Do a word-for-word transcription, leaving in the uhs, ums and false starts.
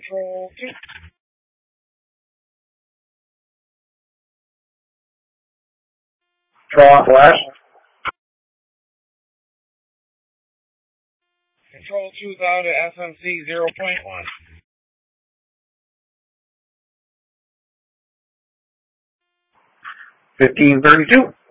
Control two. Draw flash. Control two down to S M C zero point one. Fifteen thirty-two.